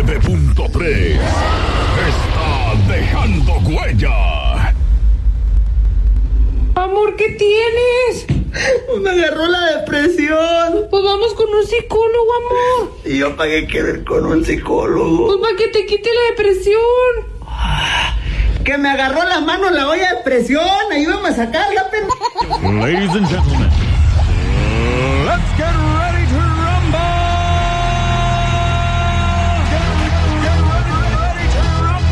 99.3 está dejando huella. Amor, ¿qué tienes? Me agarró la depresión. Pues vamos con un psicólogo, amor. ¿Y yo para qué quiero ir con un psicólogo? Pues para que te quite la depresión. Que me agarró la mano la olla de presión. Ayúdame a sacarla, pendejo. Ladies and gentlemen, let's get ready.